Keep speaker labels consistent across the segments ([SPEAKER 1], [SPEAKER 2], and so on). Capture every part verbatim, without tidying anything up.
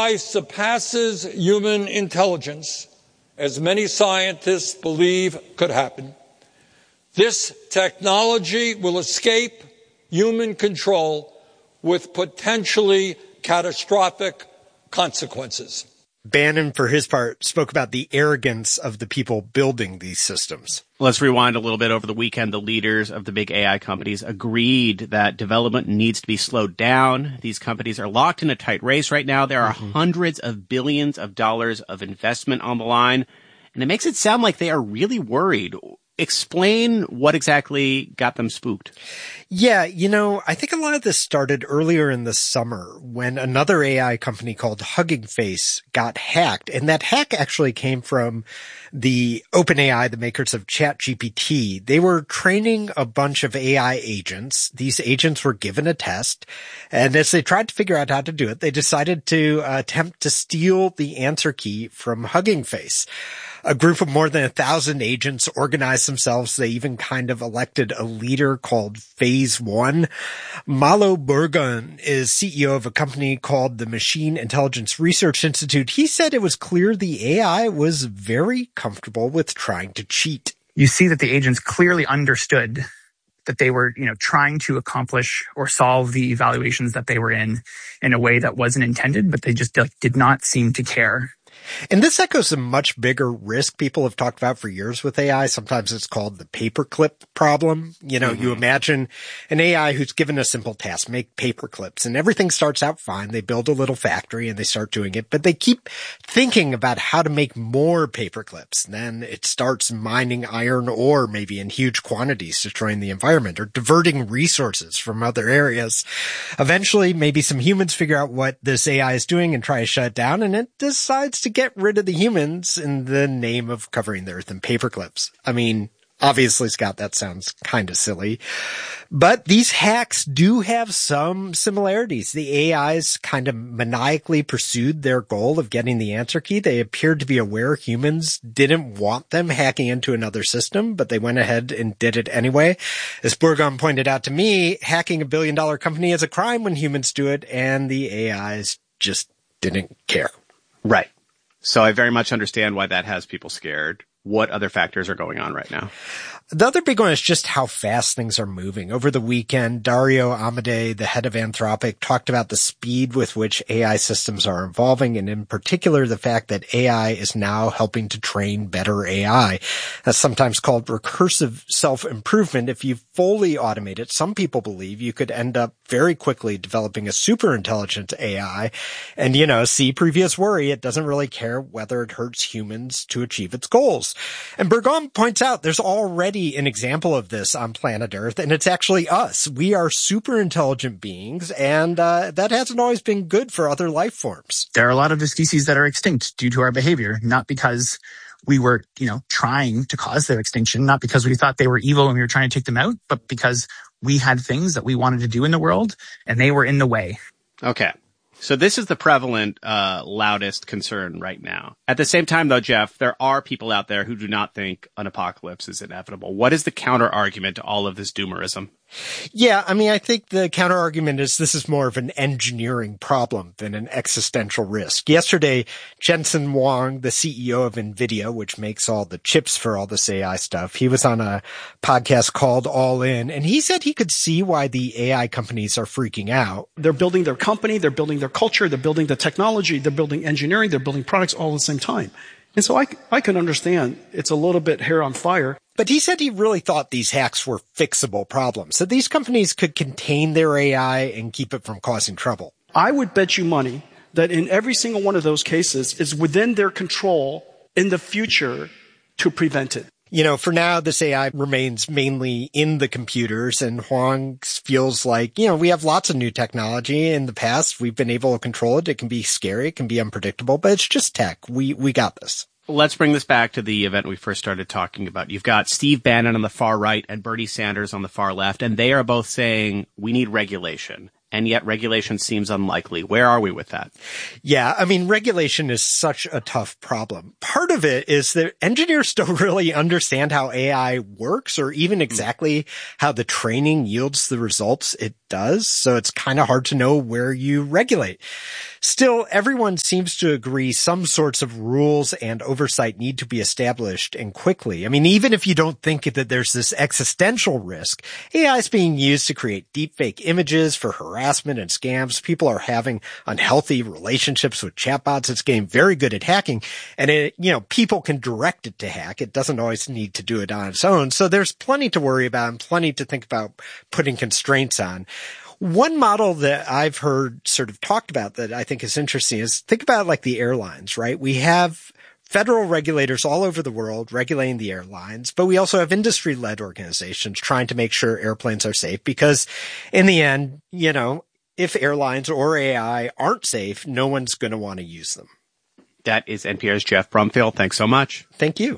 [SPEAKER 1] I surpasses human intelligence, as many scientists believe could happen, this technology will escape human control with potentially catastrophic consequences.
[SPEAKER 2] Bannon, for his part, spoke about the arrogance of the people building these systems.
[SPEAKER 3] Let's rewind a little bit. Over the weekend, the leaders of the big A I companies agreed that development needs to be slowed down. These companies are locked in a tight race right now. There are mm-hmm. hundreds of billions of dollars of investment on the line, and it makes it sound like they are really worried. Explain what exactly got them spooked.
[SPEAKER 2] Yeah, you know, I think a lot of this started earlier in the summer when another A I company called Hugging Face got hacked. And that hack actually came from the OpenAI, the makers of ChatGPT. They were training a bunch of A I agents. These agents were given a test. And as they tried to figure out how to do it, they decided to uh, attempt to steal the answer key from Hugging Face. A group of more than a thousand agents organized themselves. They even kind of elected a leader called Phase One. Malo Burgon is C E O of a company called the Machine Intelligence Research Institute. He said it was clear the A I was very comfortable with trying to cheat.
[SPEAKER 4] You see that the agents clearly understood that they were, you know, trying to accomplish or solve the evaluations that they were in in a way that wasn't intended, but they just like, did not seem to care.
[SPEAKER 2] And this echoes a much bigger risk people have talked about for years with A I. Sometimes it's called the paperclip problem. You know, mm-hmm. you imagine an A I who's given a simple task, make paperclips, and everything starts out fine. They build a little factory and they start doing it, but they keep thinking about how to make more paperclips. Then it starts mining iron ore, maybe in huge quantities, destroying the environment or diverting resources from other areas. Eventually, maybe some humans figure out what this A I is doing and try to shut it down, and it decides to get rid of the humans in the name of covering the earth in paperclips. I mean, obviously, Scott, that sounds kind of silly, but these hacks do have some similarities. The A Is kind of maniacally pursued their goal of getting the answer key. They appeared to be aware humans didn't want them hacking into another system, but they went ahead and did it anyway. As Burgon pointed out to me, hacking a billion dollar company is a crime when humans do it, and the A Is just didn't care.
[SPEAKER 3] Right. So I very much understand why that has people scared. What other factors are going on right now?
[SPEAKER 2] The other big one is just how fast things are moving. Over the weekend, Dario Amodei, the head of Anthropic, talked about the speed with which A I systems are evolving, and in particular, the fact that A I is now helping to train better A I. That's sometimes called recursive self-improvement. If you fully automate it, some people believe you could end up very quickly developing a super intelligent A I. And, you know, see previous worry, it doesn't really care whether it hurts humans to achieve its goals. And Burgon points out there's already an example of this on planet Earth, and it's actually us. We are super intelligent beings, and uh, that hasn't always been good for other life forms.
[SPEAKER 4] There are a lot of the species that are extinct due to our behavior, not because we were, you know, trying to cause their extinction, not because we thought they were evil and we were trying to take them out, but because we had things that we wanted to do in the world, and they were in the way.
[SPEAKER 3] Okay. So this is the prevalent, uh, loudest concern right now. At the same time, though, Jeff, there are people out there who do not think an apocalypse is inevitable. What is the counter argument to all of this doomerism?
[SPEAKER 2] Yeah, I mean, I think the counter argument is this is more of an engineering problem than an existential risk. Yesterday, Jensen Huang, the C E O of NVIDIA, which makes all the chips for all this A I stuff, he was on a podcast called All In, and he said he could see why the A I companies are freaking out.
[SPEAKER 5] They're building their company, they're building their culture, they're building the technology, they're building engineering, they're building products all at the same time. And so I, I can understand it's a little bit hair on fire.
[SPEAKER 2] But he said he really thought these hacks were fixable problems, that these companies could contain their A I and keep it from causing trouble.
[SPEAKER 5] I would bet you money that in every single one of those cases, it's within their control in the future to prevent it.
[SPEAKER 2] You know, for now, this A I remains mainly in the computers, and Huang feels like, you know, we have lots of new technology in the past. We've been able to control it. It can be scary. It can be unpredictable, but it's just tech. We, we got this.
[SPEAKER 3] Let's bring this back to the event we first started talking about. You've got Steve Bannon on the far right and Bernie Sanders on the far left, and they are both saying we need regulation. And yet regulation seems unlikely. Where are we with that?
[SPEAKER 2] Yeah, I mean, regulation is such a tough problem. Part of it is that engineers don't really understand how A I works or even exactly how the training yields the results it does, so it's kind of hard to know where you regulate. Still, everyone seems to agree some sorts of rules and oversight need to be established and quickly. I mean, even if you don't think that there's this existential risk, A I is being used to create deepfake images for harassment and scams. People are having unhealthy relationships with chatbots. It's getting very good at hacking. And it, you know, people can direct it to hack. It doesn't always need to do it on its own. So there's plenty to worry about and plenty to think about putting constraints on. One model that I've heard sort of talked about that I think is interesting is think about like the airlines, right? We have federal regulators all over the world regulating the airlines, but we also have industry-led organizations trying to make sure airplanes are safe because in the end, you know, if airlines or A I aren't safe, no one's going to want to use them.
[SPEAKER 3] That is N P R's Jeff Brumfield. Thanks so much.
[SPEAKER 2] Thank you.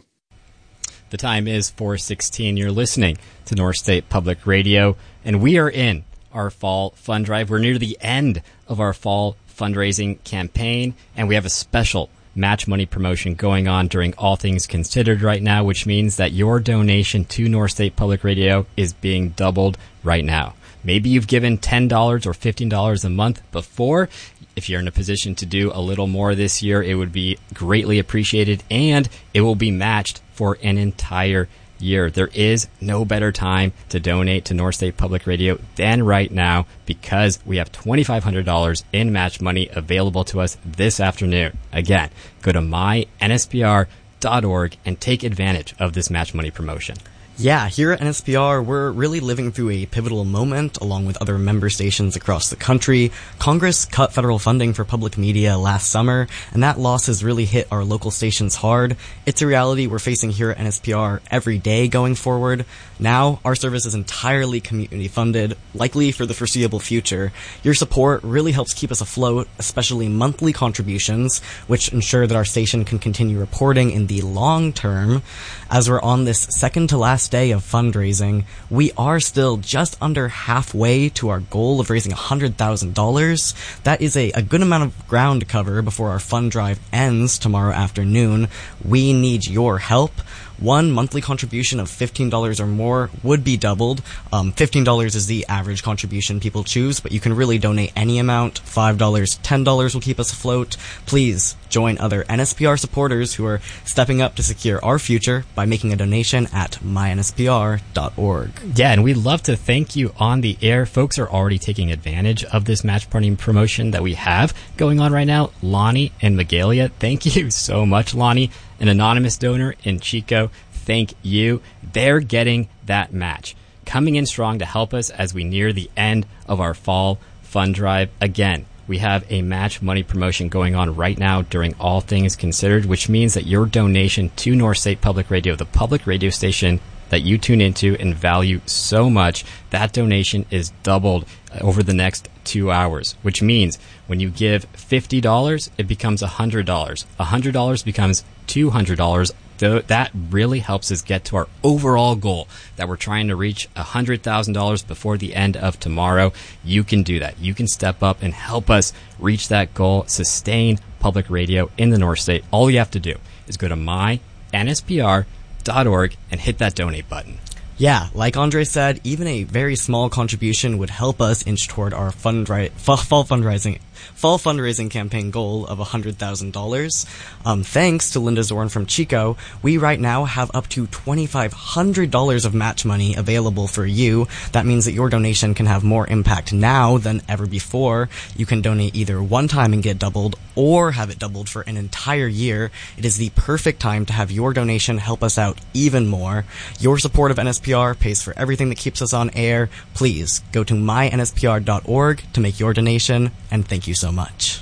[SPEAKER 6] The time is four sixteen. You're listening to North State Public Radio, and we are in our fall fund drive. We're near the end of our fall fundraising campaign, and we have a special match money promotion going on during All Things Considered right now, which means that your donation to North State Public Radio is being doubled right now. Maybe you've given ten dollars or fifteen dollars a month before. If you're in a position to do a little more this year, it would be greatly appreciated, and it will be matched for an entire year. There is no better time to donate to North State Public Radio than right now because we have twenty-five hundred dollars in match money available to us this afternoon. Again, go to my N S P R dot org and take advantage of this match money promotion.
[SPEAKER 7] Yeah, here at N S P R, we're really living through a pivotal moment along with other member stations across the country. Congress cut federal funding for public media last summer, and that loss has really hit our local stations hard. It's a reality we're facing here at N S P R every day going forward. Now, our service is entirely community funded, likely for the foreseeable future. Your support really helps keep us afloat, especially monthly contributions, which ensure that our station can continue reporting in the long term. As we're on this second to last day of fundraising, we are still just under halfway to our goal of raising one hundred thousand dollars. That is a, a good amount of ground to cover before our fund drive ends tomorrow afternoon. We need your help. One monthly contribution of fifteen dollars or more would be doubled. Um, fifteen dollars is the average contribution people choose, but you can really donate any amount. five dollars, ten dollars will keep us afloat. Please join other N S P R supporters who are stepping up to secure our future by making a donation at my N S P R dot org.
[SPEAKER 6] Yeah, and we'd love to thank you on the air. Folks are already taking advantage of this match money promotion that we have going on right now. Lonnie and Magalia, thank you so much, Lonnie. An anonymous donor in Chico, thank you. They're getting that match. Coming in strong to help us as we near the end of our fall fund drive. Again, we have a match money promotion going on right now during All Things Considered, which means that your donation to North State Public Radio, the public radio station that you tune into and value so much, that donation is doubled over the next two hours, which means when you give fifty dollars, it becomes one hundred dollars. one hundred dollars becomes two hundred dollars. That really helps us get to our overall goal that we're trying to reach one hundred thousand dollars before the end of tomorrow. You can do that. You can step up and help us reach that goal, sustain public radio in the North State. All you have to do is go to my N S P R dot org and hit that donate button.
[SPEAKER 7] Yeah, like Andre said, even a very small contribution would help us inch toward our fundri- fall fundraising fall fundraising campaign goal of one hundred thousand dollars. Um, thanks to Linda Zorn from Chico, we right now have up to twenty-five hundred dollars of match money available for you. That means that your donation can have more impact now than ever before. You can donate either one time and get doubled, or have it doubled for an entire year. It is the perfect time to have your donation help us out even more. Your support of N S P R pays for everything that keeps us on air. Please go to my N S P R dot org to make your donation, and thank you so much.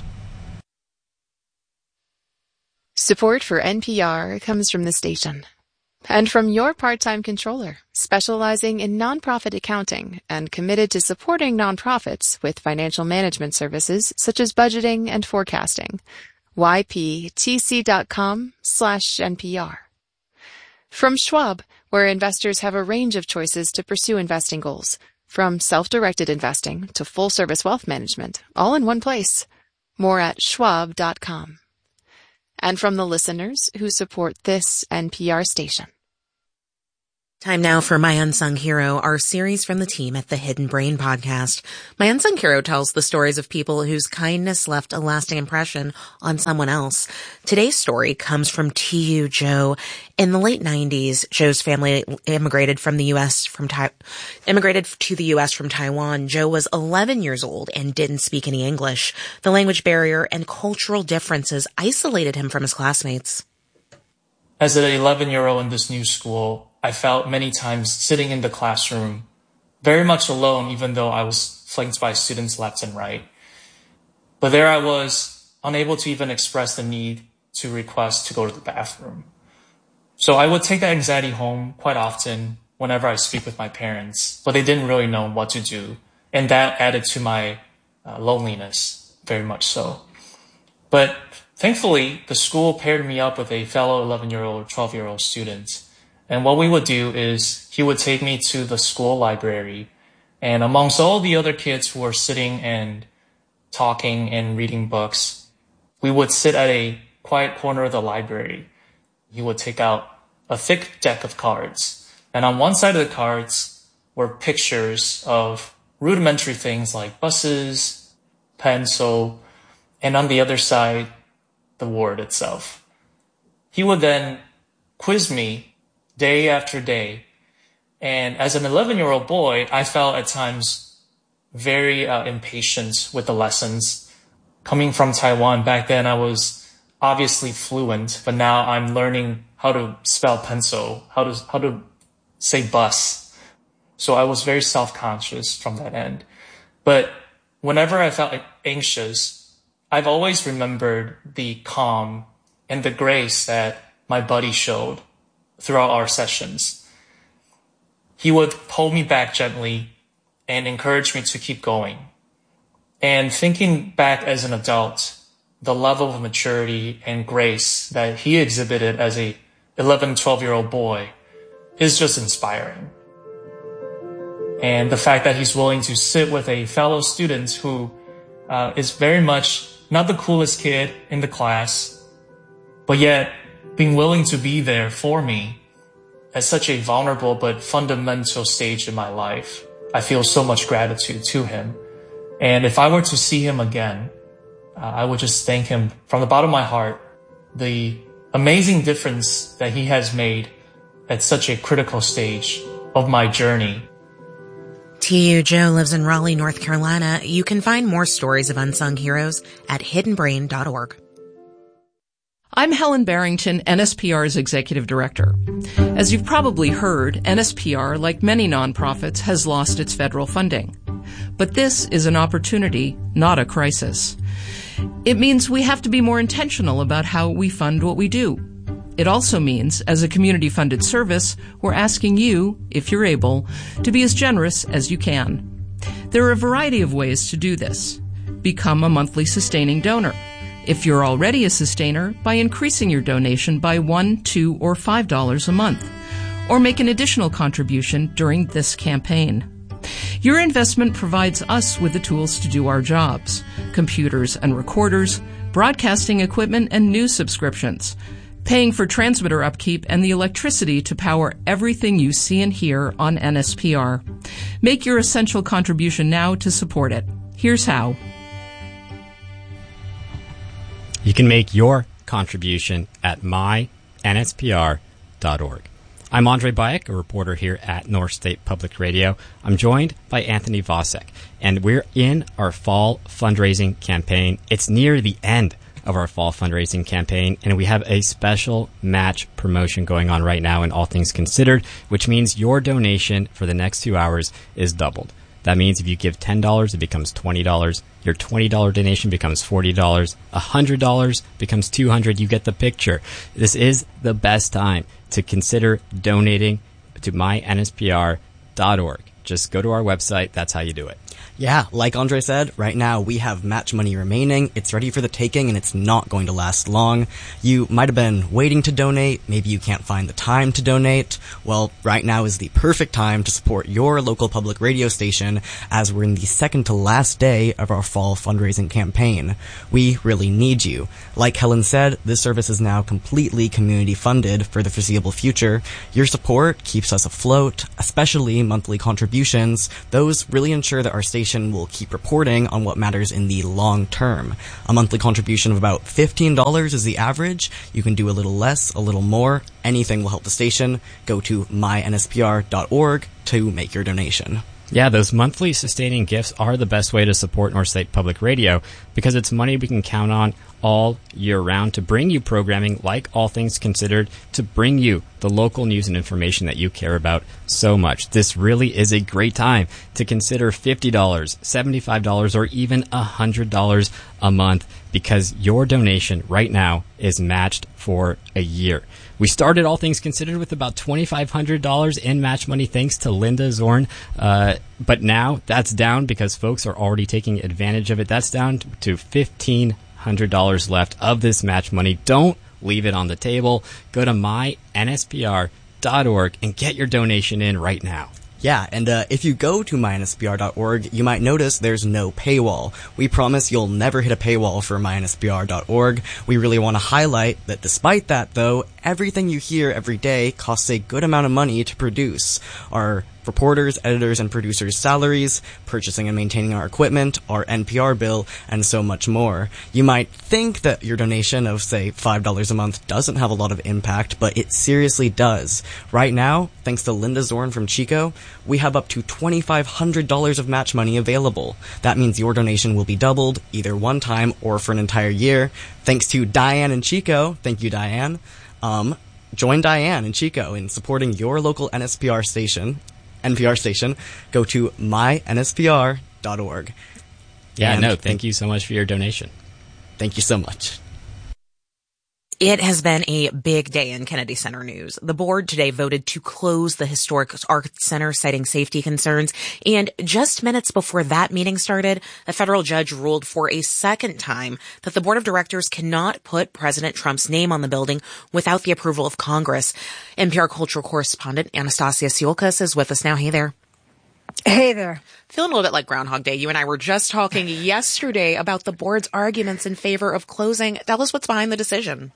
[SPEAKER 8] Support for N P R comes from the station and from your part-time controller, specializing in nonprofit accounting and committed to supporting nonprofits with financial management services such as budgeting and forecasting. Y P T C dot com slash N P R. From Schwab, where investors have a range of choices to pursue investing goals, from self-directed investing to full-service wealth management, all in one place. More at schwab dot com. And from the listeners who support this N P R station.
[SPEAKER 9] Time now for My Unsung Hero, our series from the team at the Hidden Brain podcast. My Unsung Hero tells the stories of people whose kindness left a lasting impression on someone else. Today's story comes from T U Joe. In the late nineties, Joe's family immigrated from the U S from Tai- immigrated to the U S from Taiwan. Joe was eleven years old and didn't speak any English. The language barrier and cultural differences isolated him from his classmates.
[SPEAKER 10] As an eleven-year-old in this new school, I felt many times sitting in the classroom very much alone, even though I was flanked by students left and right. But there I was, unable to even express the need to request to go to the bathroom. So I would take that anxiety home quite often whenever I speak with my parents, but they didn't really know what to do. And that added to my uh, loneliness, very much so. But thankfully, the school paired me up with a fellow eleven-year-old or twelve-year-old student. And what we would do is he would take me to the school library, and amongst all the other kids who were sitting and talking and reading books, we would sit at a quiet corner of the library. He would take out a thick deck of cards, and on one side of the cards were pictures of rudimentary things like buses, pencil, and on the other side, the word itself. He would then quiz me day after day. And as an eleven-year-old boy, I felt at times very uh, impatient with the lessons. Coming from Taiwan, back then I was obviously fluent, but now I'm learning how to spell pencil, how to, how to say bus. So I was very self-conscious from that end. But whenever I felt anxious, I've always remembered the calm and the grace that my buddy showed throughout our sessions. He would pull me back gently and encourage me to keep going. And thinking back as an adult, the level of maturity and grace that he exhibited as a eleven, twelve-year-old boy is just inspiring. And the fact that he's willing to sit with a fellow student who uh, is very much not the coolest kid in the class, but yet being willing to be there for me at such a vulnerable but fundamental stage in my life. I feel so much gratitude to him. And if I were to see him again, uh, I would just thank him from the bottom of my heart, the amazing difference that he has made at such a critical stage of my journey.
[SPEAKER 9] T U Joe lives in Raleigh, North Carolina. You can find more stories of unsung heroes at hidden brain dot org.
[SPEAKER 11] I'm Helen Barrington, N S P R's Executive Director. As you've probably heard, N S P R, like many nonprofits, has lost its federal funding. But this is an opportunity, not a crisis. It means we have to be more intentional about how we fund what we do. It also means, as a community-funded service, we're asking you, if you're able, to be as generous as you can. There are a variety of ways to do this. Become a monthly sustaining donor. If you're already a sustainer, by increasing your donation by one, two, or five dollars a month, or make an additional contribution during this campaign. Your investment provides us with the tools to do our jobs: computers and recorders, broadcasting equipment, and news subscriptions, paying for transmitter upkeep and the electricity to power everything you see and hear on N S P R. Make your essential contribution now to support it. Here's how.
[SPEAKER 6] You can make your contribution at my N S P R dot org. I'm Andre Bayek, a reporter here at North State Public Radio. I'm joined by Anthony Vosek, and we're in our fall fundraising campaign. It's near the end of our fall fundraising campaign, and we have a special match promotion going on right now in All Things Considered, which means your donation for the next two hours is doubled. That means if you give ten dollars, it becomes twenty dollars. Your twenty dollars donation becomes forty dollars. one hundred dollars becomes two hundred dollars. You get the picture. This is the best time to consider donating to my N S P R dot org. Just go to our website. That's how you do it.
[SPEAKER 7] Yeah, like Andre said, right now we have match money remaining. It's ready for the taking and it's not going to last long. You might have been waiting to donate. Maybe you can't find the time to donate. Well, right now is the perfect time to support your local public radio station as we're in the second to last day of our fall fundraising campaign. We really need you. Like Helen said, this service is now completely community funded for the foreseeable future. Your support keeps us afloat, especially monthly contributions. Those really ensure that our station will keep reporting on what matters in the long term. A monthly contribution of about fifteen dollars is the average. You can do a little less, a little more. Anything will help the station. Go to my N S P R dot org to make your donation.
[SPEAKER 6] Yeah, those monthly sustaining gifts are the best way to support North State Public Radio because it's money we can count on all year round to bring you programming like All Things Considered, to bring you the local news and information that you care about so much. This really is a great time to consider fifty dollars, seventy-five dollars, or even one hundred dollars a month because your donation right now is matched for a year. We started All Things Considered with about twenty-five hundred dollars in match money thanks to Linda Zorn, uh, but now that's down because folks are already taking advantage of it. That's down to fifteen hundred dollars left of this match money. Don't leave it on the table. Go to my N S P R dot org and get your donation in right now.
[SPEAKER 7] Yeah, and uh, if you go to my N S P R dot org, you might notice there's no paywall. We promise you'll never hit a paywall for my N S P R dot org. We really want to highlight that despite that, though, everything you hear every day costs a good amount of money to produce. Our reporters, editors, and producers' salaries, purchasing and maintaining our equipment, our N P R bill, and so much more. You might think that your donation of, say, five dollars a month doesn't have a lot of impact, but it seriously does. Right now, thanks to Linda Zorn from Chico, we have up to twenty-five hundred dollars of match money available. That means your donation will be doubled, either one time or for an entire year. Thanks to Diane and Chico, thank you, Diane. Um, join Diane and Chico in supporting your local N S P R station, N P R station. Go to my N S P R dot org.
[SPEAKER 6] Yeah,
[SPEAKER 7] and
[SPEAKER 6] no, thank,
[SPEAKER 7] thank
[SPEAKER 6] you so much for your donation.
[SPEAKER 7] Thank you so much.
[SPEAKER 9] It has been a big day in Kennedy Center news. The board today voted to close the historic Arts Center, citing safety concerns. And just minutes before that meeting started, a federal judge ruled for a second time that the board of directors cannot put President Trump's name on the building without the approval of Congress. N P R cultural correspondent Anastasia Siolkas is with us now. Hey there.
[SPEAKER 12] Hey there.
[SPEAKER 9] Feeling a little bit like Groundhog Day. You and I were just talking yesterday about the board's arguments in favor of closing. Tell us what's behind the decision.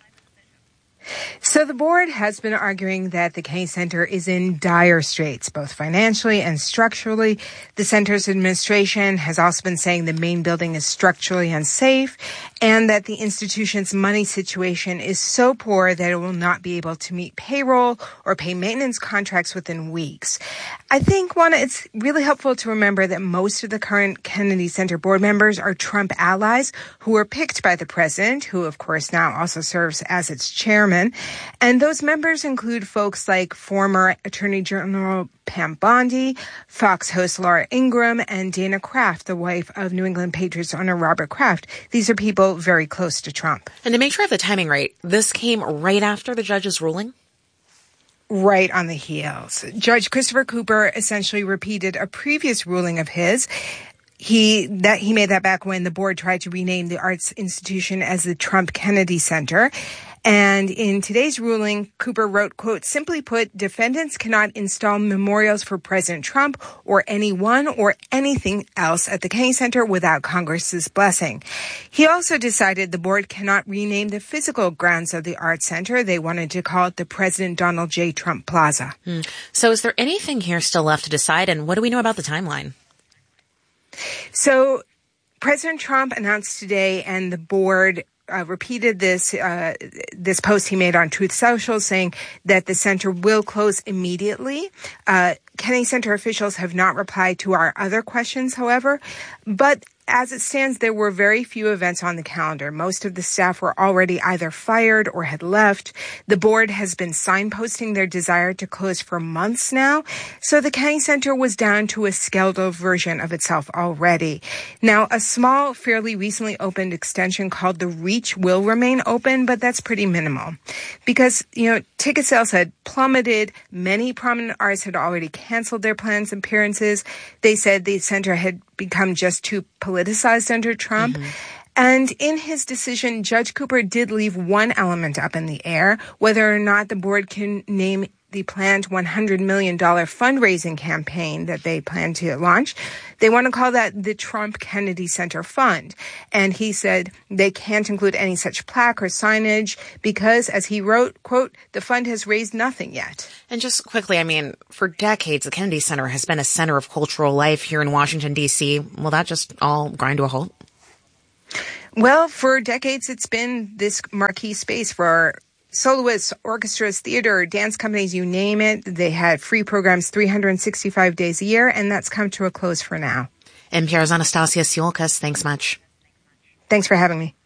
[SPEAKER 12] So the board has been arguing that the Kennedy Center is in dire straits, both financially and structurally. The center's administration has also been saying the main building is structurally unsafe and that the institution's money situation is so poor that it will not be able to meet payroll or pay maintenance contracts within weeks. I think, Juana, it's really helpful to remember that most of the current Kennedy Center board members are Trump allies who were picked by the president, who, of course, now also serves as its chairman. And those members include folks like former Attorney General Pam Bondi, Fox host Laura Ingraham, and Dana Kraft, the wife of New England Patriots owner Robert Kraft. These are people very close to Trump.
[SPEAKER 9] And to make sure I have the timing right, this came right after the judge's ruling?
[SPEAKER 12] Right on the heels. Judge Christopher Cooper essentially repeated a previous ruling of his. He that he made that back when the board tried to rename the arts institution as the Trump Kennedy Center. And in today's ruling, Cooper wrote, quote, simply put, defendants cannot install memorials for President Trump or anyone or anything else at the Kennedy Center without Congress's blessing. He also decided the board cannot rename the physical grounds of the Arts Center. They wanted to call it the President Donald J. Trump Plaza.
[SPEAKER 9] Hmm. So is there anything here still left to decide? And what do we know about the timeline?
[SPEAKER 12] So President Trump announced today, and the board Uh, repeated this uh, this post he made on Truth Social, saying that the center will close immediately. Uh, Kennedy Center officials have not replied to our other questions, however. But as it stands, there were very few events on the calendar. Most of the staff were already either fired or had left. The board has been signposting their desire to close for months now. So the Kennedy Center was down to a scaled-up version of itself already. Now, a small, fairly recently opened extension called the Reach will remain open, but that's pretty minimal. Because, you know, ticket sales had plummeted. Many prominent artists had already canceled their planned appearances. They said the center had become just too politicized under Trump. Mm-hmm. And in his decision, Judge Cooper did leave one element up in the air, whether or not the board can name the planned one hundred million dollars fundraising campaign that they plan to launch. They want to call that the Trump Kennedy Center Fund. And he said they can't include any such plaque or signage because, as he wrote, quote, the fund has raised nothing yet.
[SPEAKER 9] And just quickly, I mean, for decades, the Kennedy Center has been a center of cultural life here in Washington, D C. Will that just all grind to a halt?
[SPEAKER 12] Well, for decades, it's been this marquee space for soloists, orchestras, theater, dance companies, you name it. They had free programs three hundred sixty-five days a year, and that's come to a close for now.
[SPEAKER 9] N P R's Anastasia Siolkas, thanks much.
[SPEAKER 12] Thanks for having me.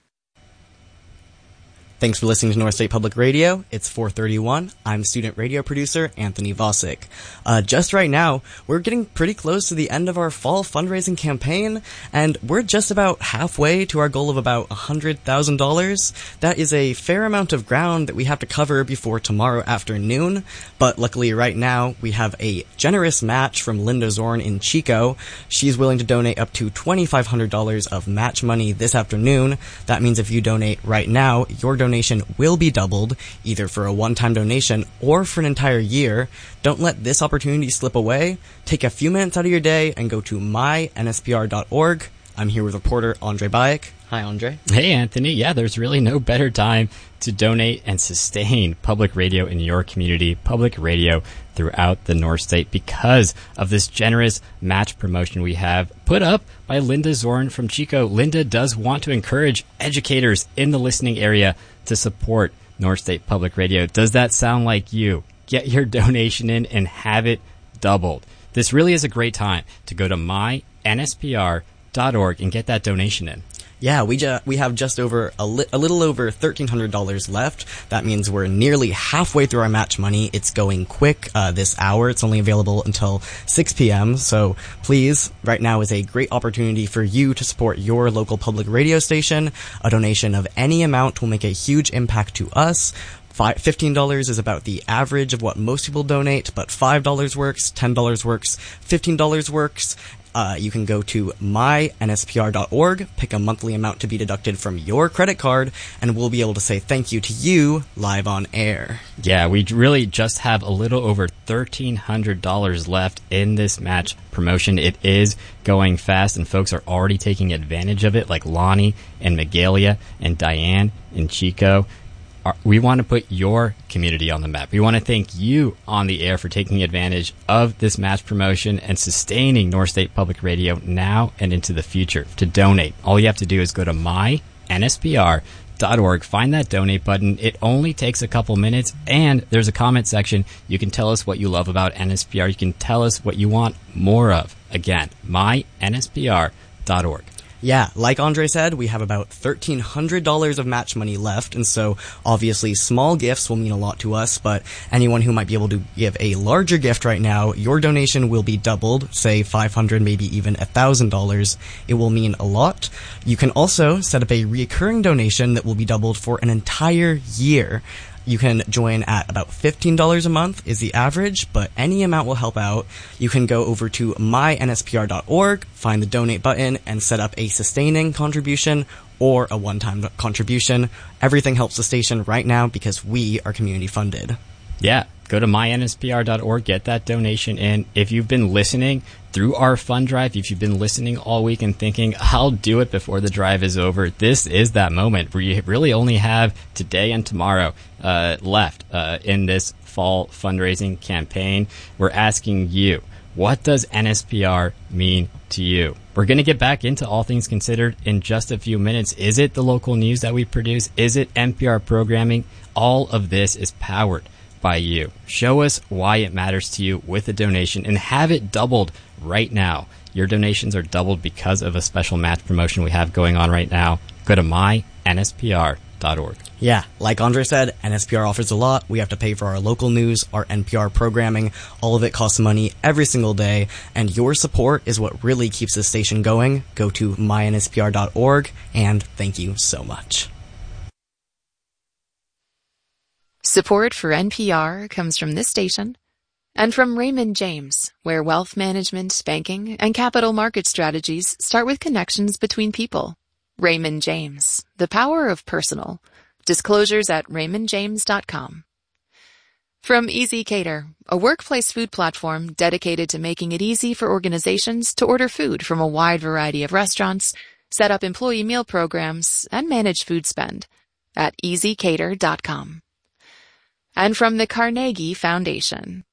[SPEAKER 7] Thanks for listening to North State Public Radio. It's four thirty-one. I'm student radio producer Anthony Vosick. Uh, just right now, we're getting pretty close to the end of our fall fundraising campaign, and we're just about halfway to our goal of about one hundred thousand dollars. That is a fair amount of ground that we have to cover before tomorrow afternoon, but luckily right now, we have a generous match from Linda Zorn in Chico. She's willing to donate up to twenty-five hundred dollars of match money this afternoon. That means if you donate right now, your donation will be doubled, either for a one-time donation or for an entire year. Don't let this opportunity slip away. Take a few minutes out of your day and go to my N S P R dot org. I'm here with reporter Andre Bayek. Hi, Andre.
[SPEAKER 6] Hey, Anthony. Yeah, there's really no better time to donate and sustain public radio in your community, public radio throughout the North State, because of this generous match promotion we have put up by Linda Zorn from Chico. Linda does want to encourage educators in the listening area to support North State Public Radio. Does that sound like you? Get your donation in and have it doubled. This really is a great time to go to my N S P R dot org and get that donation in.
[SPEAKER 7] Yeah, we ju- we have just over a, li- a little over thirteen hundred dollars left. That means we're nearly halfway through our match money. It's going quick uh, this hour. It's only available until six p.m. So please, right now is a great opportunity for you to support your local public radio station. A donation of any amount will make a huge impact to us. fifteen dollars is about the average of what most people donate, but five dollars works, ten dollars works, fifteen dollars works. Uh, you can go to my N S P R dot org, pick a monthly amount to be deducted from your credit card, and we'll be able to say thank you to you live on air.
[SPEAKER 6] Yeah, we really just have a little over thirteen hundred dollars left in this match promotion. It is going fast, and folks are already taking advantage of it, like Lonnie and Magalia and Diane and Chico. We want to put your community on the map. We want to thank you on the air for taking advantage of this match promotion and sustaining North State Public Radio now and into the future. To donate, all you have to do is go to my N S P R dot org, find that donate button. It only takes a couple minutes, and there's a comment section. You can tell us what you love about N S P R. You can tell us what you want more of. Again, my N S P R dot org.
[SPEAKER 7] Yeah, like Andre said, we have about thirteen hundred dollars of match money left, and so obviously small gifts will mean a lot to us, but anyone who might be able to give a larger gift right now, your donation will be doubled, say five hundred dollars, maybe even one thousand dollars. It will mean a lot. You can also set up a recurring donation that will be doubled for an entire year. You can join at about fifteen dollars a month is the average, but any amount will help out. You can go over to my N S P R dot org, find the donate button, and set up a sustaining contribution or a one-time contribution. Everything helps the station right now because we are community funded.
[SPEAKER 6] Yeah, go to my N S P R dot org, get that donation in. If you've been listening through our fund drive, if you've been listening all week and thinking, I'll do it before the drive is over, this is that moment where you really only have today and tomorrow uh, left uh, in this fall fundraising campaign. We're asking you, what does N S P R mean to you? We're going to get back into All Things Considered in just a few minutes. Is it the local news that we produce? Is it N P R programming? All of this is powered by you. Show us why it matters to you with a donation and have it doubled right now. Your donations are doubled because of a special match promotion we have going on right now. Go to my N S P R dot org.
[SPEAKER 7] Yeah, like Andre said, N S P R offers a lot. We have to pay for our local news, our N P R programming. All of it costs money every single day, and your support is what really keeps this station going. Go to my N S P R dot org, and thank you so much.
[SPEAKER 8] Support for N P R comes from this station And from Raymond James, where wealth management, banking, and capital market strategies start with connections between people. Raymond James, the power of personal. Disclosures at raymond james dot com. From ezCater, a workplace food platform dedicated to making it easy for organizations to order food from a wide variety of restaurants, set up employee meal programs, and manage food spend at easy cater dot com. And from the Carnegie Foundation.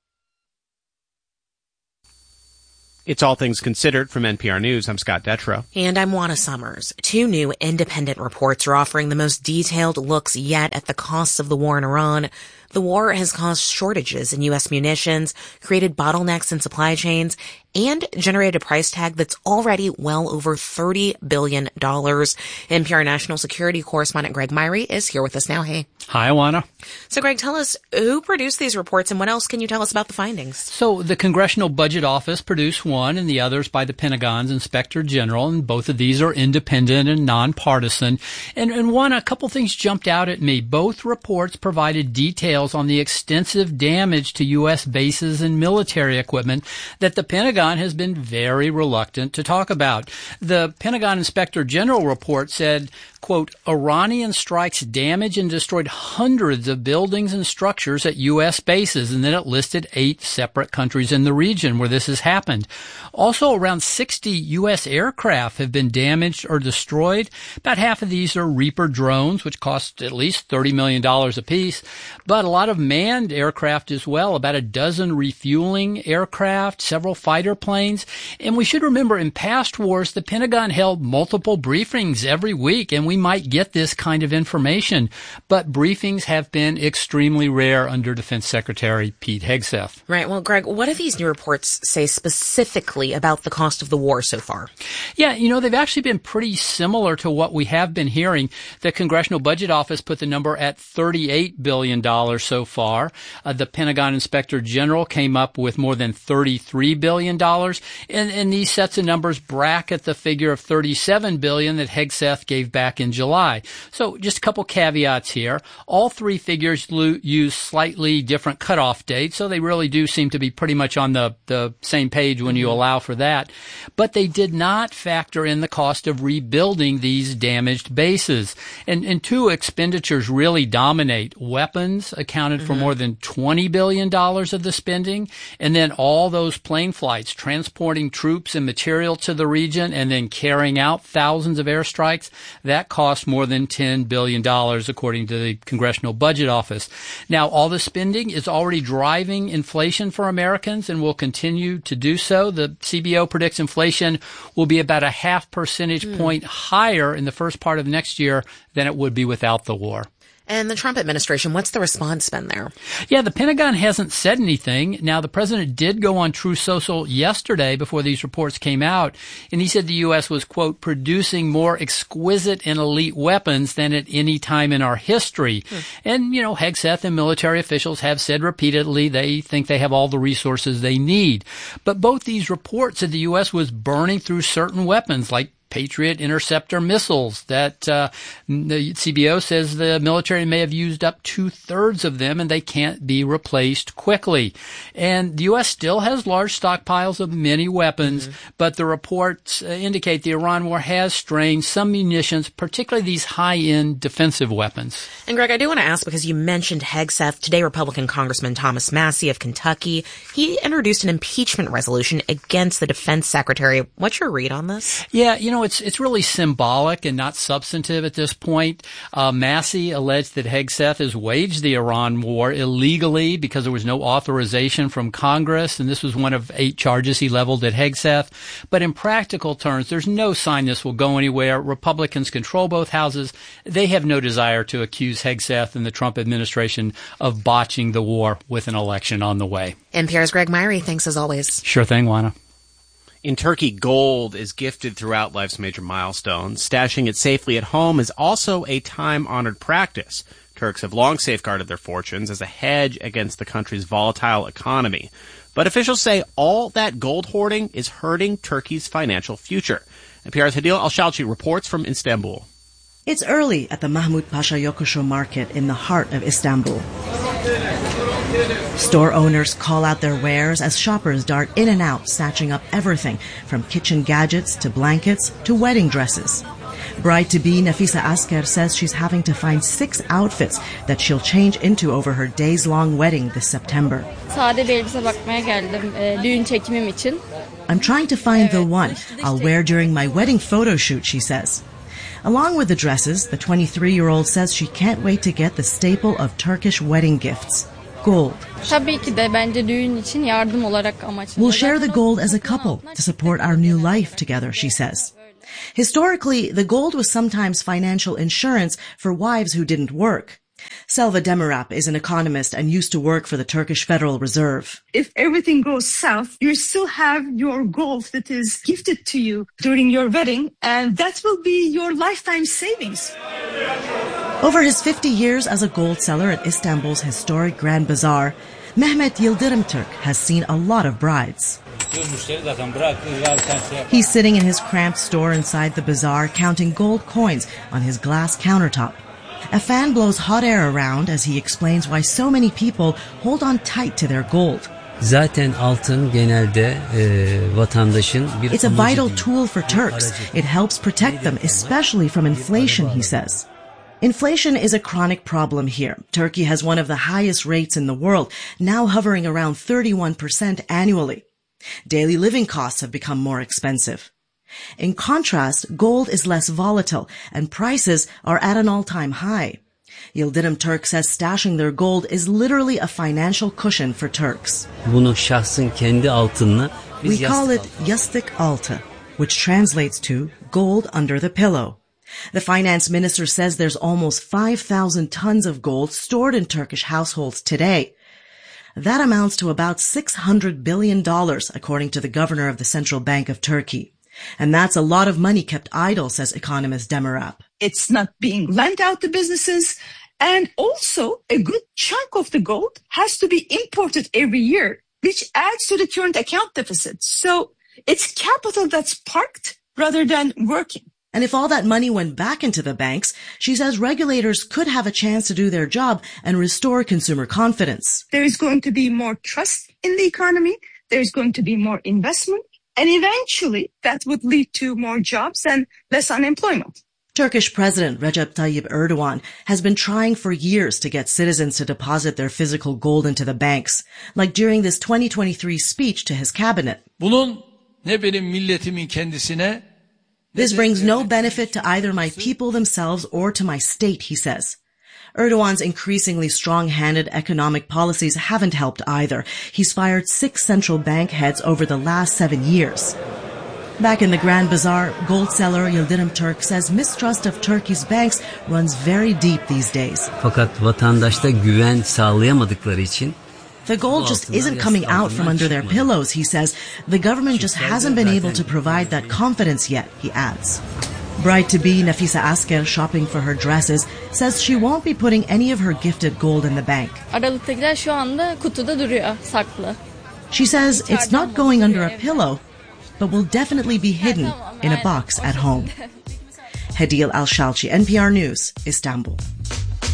[SPEAKER 3] It's All Things Considered from N P R News. I'm Scott Detrow.
[SPEAKER 9] And I'm Juana Summers. Two new independent reports are offering the most detailed looks yet at the costs of the war in Iran. The war has caused shortages in U S munitions, created bottlenecks in supply chains, and generated a price tag that's already well over thirty billion dollars. N P R national security correspondent Greg Myrie is here with us now. Hey.
[SPEAKER 13] Hi, Juana.
[SPEAKER 9] So, Greg, tell us who produced these reports and what else can you tell us about the findings?
[SPEAKER 13] So, the Congressional Budget Office produced one and the others by the Pentagon's Inspector General, and both of these are independent and nonpartisan. And, and one, a couple things jumped out at me. Both reports provided details on the extensive damage to U S bases and military equipment that the Pentagon has been very reluctant to talk about. The Pentagon Inspector General report said, quote, Iranian strikes damaged and destroyed hundreds of buildings and structures at U S bases, and then it listed eight separate countries in the region where this has happened. Also, around sixty U S aircraft have been damaged or destroyed. About half of these are Reaper drones, which cost at least thirty million dollars apiece, but a lot of manned aircraft as well, about a dozen refueling aircraft, several fighter planes. And we should remember, in past wars, the Pentagon held multiple briefings every week, and we might get this kind of information. But briefings have been extremely rare under Defense Secretary Pete Hegseth.
[SPEAKER 9] Right. Well, Greg, what do these new reports say specifically about the cost of the war so far?
[SPEAKER 13] Yeah, you know, they've actually been pretty similar to what we have been hearing. The Congressional Budget Office put the number at thirty-eight billion dollars so far. Uh, the Pentagon Inspector General came up with more than thirty-three billion dollars. And, and these sets of numbers bracket the figure of thirty-seven billion dollars that Hegseth gave back in July. So just a couple caveats here. All three figures lo- use slightly different cutoff dates, so they really do seem to be pretty much on the, the same page when you allow for that. But they did not factor in the cost of rebuilding these damaged bases. And, and two expenditures really dominate. Weapons accounted mm-hmm. for more than twenty billion dollars of the spending, and then all those plane flights transporting troops and material to the region and then carrying out thousands of airstrikes, that cost more than ten billion dollars, according to the Congressional Budget Office. Now, all the spending is already driving inflation for Americans and will continue to do so. The C B O predicts inflation will be about a half percentage mm. point higher in the first part of next year than it would be without the war.
[SPEAKER 9] And the Trump administration, what's the response been there?
[SPEAKER 13] Yeah, the Pentagon hasn't said anything. Now, the president did go on Truth Social yesterday before these reports came out, and he said the U S was, quote, producing more exquisite and elite weapons than at any time in our history. Hmm. And, you know, Hegseth and military officials have said repeatedly they think they have all the resources they need. But both these reports said the U S was burning through certain weapons, like Patriot interceptor missiles that uh, the C B O says the military may have used up two-thirds of them and they can't be replaced quickly. And the U S still has large stockpiles of many weapons, mm-hmm. but the reports uh, indicate the Iran war has strained some munitions, particularly these high-end defensive weapons.
[SPEAKER 9] And Greg, I do want to ask, because you mentioned Hegseth, today Republican Congressman Thomas Massie of Kentucky, he introduced an impeachment resolution against the defense secretary. What's your read on this?
[SPEAKER 13] Yeah, you know, It's it's really symbolic and not substantive at this point. Uh, Massie alleged that Hegseth has waged the Iran war illegally because there was no authorization from Congress, and this was one of eight charges he leveled at Hegseth. But in practical terms, there's no sign this will go anywhere. Republicans control both houses. They have no desire to accuse Hegseth and the Trump administration of botching the war with an election on the way.
[SPEAKER 9] N P R's Greg Myrie, thanks as always.
[SPEAKER 13] Sure thing, Juana.
[SPEAKER 3] In Turkey, gold is gifted throughout life's major milestones. Stashing it safely at home is also a time-honored practice. Turks have long safeguarded their fortunes as a hedge against the country's volatile economy. But officials say all that gold hoarding is hurting Turkey's financial future. N P R's Hadil Al-Shalchi reports from Istanbul.
[SPEAKER 14] It's early at the Mahmut Pasha Yokuşu market in the heart of Istanbul. Store owners call out their wares as shoppers dart in and out, snatching up everything from kitchen gadgets to blankets to wedding dresses. Bride-to-be Nafisa Asker says she's having to find six outfits that she'll change into over her days-long wedding this September.
[SPEAKER 15] Sade bir elbise bakmaya geldim düğün çekimim için.
[SPEAKER 14] I'm trying to find the one I'll wear during my wedding photo shoot, she says. Along with the dresses, the twenty-three-year-old says she can't wait to get the staple of Turkish wedding gifts, gold.
[SPEAKER 15] Tabii ki de bence düğün için yardım olarak amaçlı.
[SPEAKER 14] We'll share the gold as a couple to support our new life together, she says. Historically, the gold was sometimes financial insurance for wives who didn't work. Selva Demirap is an economist and used to work for the Turkish Federal Reserve.
[SPEAKER 16] If everything goes south, you still have your gold that is gifted to you during your wedding, and that will be your lifetime savings.
[SPEAKER 14] Over his fifty years as a gold seller at Istanbul's historic Grand Bazaar, Mehmet Yildirim Türk has seen a lot of brides. He's sitting in his cramped store inside the bazaar counting gold coins on his glass countertop. A fan blows hot air around as he explains why so many people hold on tight to their gold.
[SPEAKER 17] Zaten altın genelde e, vatandaşın bir
[SPEAKER 14] It's a vital tool for Turks. It helps protect them, especially from inflation, he says. Inflation is a chronic problem here. Turkey has one of the highest rates in the world, now hovering around thirty-one percent annually. Daily living costs have become more expensive. In contrast, gold is less volatile and prices are at an all-time high. Yildirim Türk says stashing their gold is literally a financial cushion for Turks.
[SPEAKER 17] Bunu şahsın kendi altınına
[SPEAKER 14] We call it yastık altı, which translates to gold under the pillow. The finance minister says there's almost five thousand tons of gold stored in Turkish households today. That amounts to about six hundred billion dollars, according to the governor of the Central Bank of Turkey. And that's a lot of money kept idle, says economist Demirap.
[SPEAKER 16] It's not being lent out to businesses. And also, a good chunk of the gold has to be imported every year, which adds to the current account deficit. So it's capital that's parked rather than working.
[SPEAKER 14] And if all that money went back into the banks, she says regulators could have a chance to do their job and restore consumer confidence.
[SPEAKER 16] There is going to be more trust in the economy. There is going to be more investment. And eventually, that would lead to more jobs and less unemployment.
[SPEAKER 14] Turkish President Recep Tayyip Erdogan has been trying for years to get citizens to deposit their physical gold into the banks, like during this twenty twenty-three speech to his cabinet.
[SPEAKER 18] Bunun ne benim milletimin kendisine
[SPEAKER 14] This brings no benefit to either my people themselves or to my state, he says. Erdogan's increasingly strong-handed economic policies haven't helped either. He's fired six central bank heads over the last seven years. Back in the Grand Bazaar, gold seller Yildirim Türk says mistrust of Turkey's banks runs very deep these days.
[SPEAKER 17] Fakat vatandaşta güven sağlayamadıkları için
[SPEAKER 14] The gold just isn't coming out from under their pillows, he says. The government just hasn't been able to provide that confidence yet, he adds. Bride-to-be Nafisa Asker, shopping for her dresses, says she won't be putting any of her gifted gold in the bank.
[SPEAKER 15] Aralıktakiler şu anda kutuda duruyor, saklı.
[SPEAKER 14] She says it's not going under a pillow, but will definitely be hidden in a box at home. Hedil Al-Shalchi, N P R News, Istanbul.